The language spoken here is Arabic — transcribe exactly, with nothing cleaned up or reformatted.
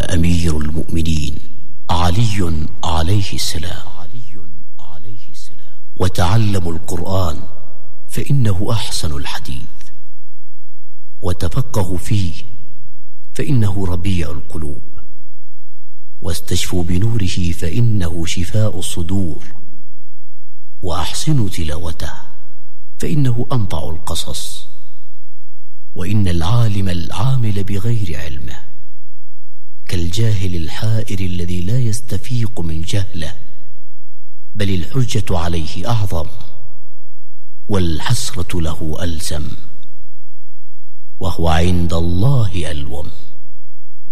أمير المؤمنين علي عليه السلام: وتعلموا القرآن فإنه أحسن الحديث، وتفقهوا فيه فإنه ربيع القلوب، واستشفوا بنوره فإنه شفاء الصدور، وأحسنوا تلاوته فإنه أمتع القصص. وإن العالم العامل بغير علمه كالجاهل الحائر الذي لا يستفيق من جهله، بل الحجة عليه أعظم والحسرة له ألزم، وهو عند الله ألوم.